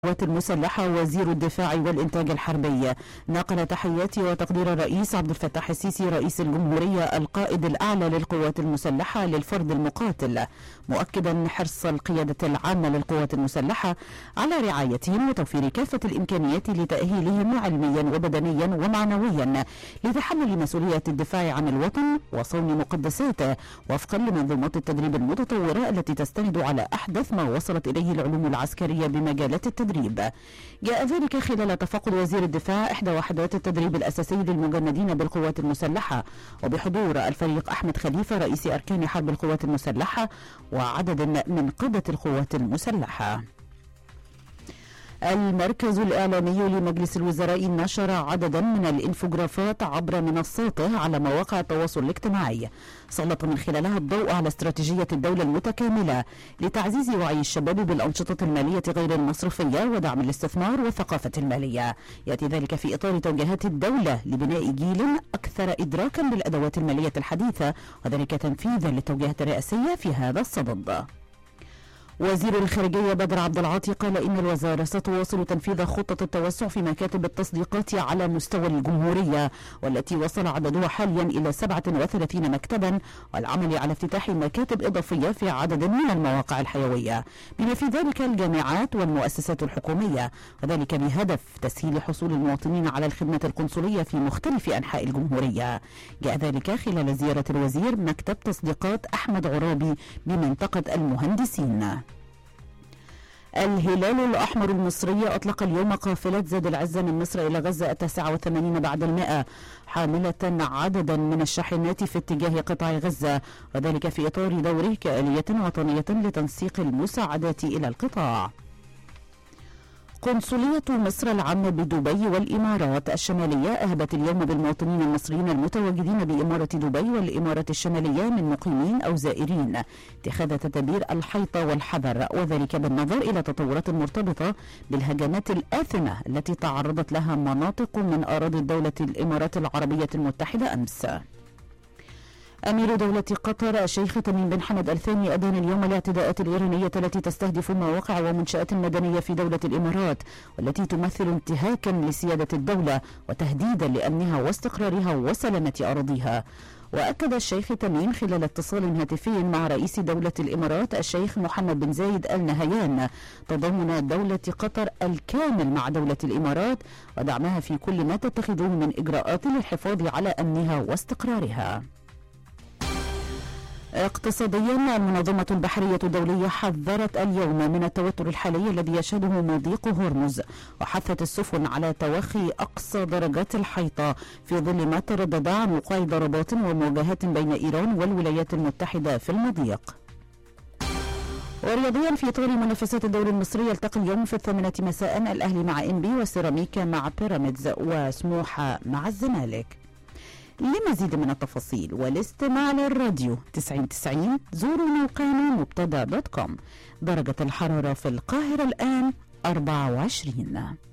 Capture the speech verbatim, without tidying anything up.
القوات المسلحة وزير الدفاع والإنتاج الحربي نقل تحياتي وتقدير الرئيس عبد الفتاح السيسي رئيس الجمهورية القائد الأعلى للقوات المسلحة للفرد المقاتل، مؤكدا حرص القيادة العامة للقوات المسلحة على رعايتهم وتوفير كافة الإمكانيات لتأهيلهم علميا وبدنيا ومعنويا لتحمل مسؤولية الدفاع عن الوطن وصون مقدساته وفقا لمنظومات التدريب المتطورة التي تستند على أحدث ما وصلت إليه العلوم العسكرية بمجالات التدريب. جاء ذلك خلال تفقد وزير الدفاع إحدى وحدات التدريب الأساسي للمجندين بالقوات المسلحة وبحضور الفريق أحمد خليفة رئيس أركان حرب القوات المسلحة وعدد من قادة القوات المسلحة. المركز الإعلامي لمجلس الوزراء نشر عددا من الإنفوجرافات عبر منصاته على مواقع التواصل الاجتماعي سلط من خلالها الضوء على استراتيجية الدولة المتكاملة لتعزيز وعي الشباب بالأنشطة المالية غير المصرفية ودعم الاستثمار والثقافة المالية. يأتي ذلك في إطار توجيهات الدولة لبناء جيل أكثر إدراكا بالأدوات المالية الحديثة وذلك تنفيذا للتوجيهات الرئاسية في هذا الصدد. وزير الخارجية بدر عبد العاطي قال إن الوزارة ستواصل تنفيذ خطة التوسع في مكاتب التصديقات على مستوى الجمهورية والتي وصل عددها حاليا إلى سبعة وثلاثين مكتبا والعمل على افتتاح مكاتب إضافية في عدد من المواقع الحيوية بما في ذلك الجامعات والمؤسسات الحكومية وذلك بهدف تسهيل حصول المواطنين على الخدمات القنصلية في مختلف أنحاء الجمهورية. جاء ذلك خلال زيارة الوزير مكتب تصديقات أحمد عرابي بمنطقة المهندسين. الهلال الأحمر المصري أطلق اليوم قافلة زاد العزة من مصر إلى غزة التاسعة والثمانين بعد المئة حاملة عددا من الشاحنات في اتجاه قطاع غزة وذلك في إطار دوره كآلية وطنية لتنسيق المساعدات إلى القطاع. قنصلية مصر العامة بدبي والإمارات الشمالية أهبت اليوم بالمواطنين المصريين المتواجدين بإمارة دبي والإمارة الشمالية من مقيمين أو زائرين اتخاذ تدابير الحيطة والحذر وذلك بالنظر إلى تطورات مرتبطة بالهجمات الآثمة التي تعرضت لها مناطق من أراضي دولة الإمارات العربية المتحدة أمس. أمير دولة قطر الشيخ تميم بن حمد الثاني أدان اليوم الاعتداءات الإيرانية التي تستهدف مواقع ومنشآت مدنية في دولة الإمارات والتي تمثل انتهاكا لسيادة الدولة وتهديدا لأمنها واستقرارها وسلامة أراضيها. وأكد الشيخ تميم خلال اتصال هاتفي مع رئيس دولة الإمارات الشيخ محمد بن زايد آل نهيان تضامن دولة قطر الكامل مع دولة الإمارات ودعمها في كل ما تتخذه من إجراءات للحفاظ على أمنها واستقرارها. اقتصاديا، المنظمة البحرية الدولية حذرت اليوم من التوتر الحالي الذي يشهده مضيق هرمز وحثت السفن على توخي أقصى درجات الحيطة في ظل ما تردد عن وقوع ضربات ومواجهات بين إيران والولايات المتحدة في المضيق. ورياضيا، في إطار منافسات الدوري المصري يلتقي اليوم في الثامنة مساء الأهلي مع إنبي وسيراميكا مع بيراميدز وسموحة مع الزمالك. لمزيد من التفاصيل والاستماع للراديو تسعين تسعين زوروا موقعنا مبتدا دوت كوم. درجة الحرارة في القاهرة الآن أربعة وعشرين.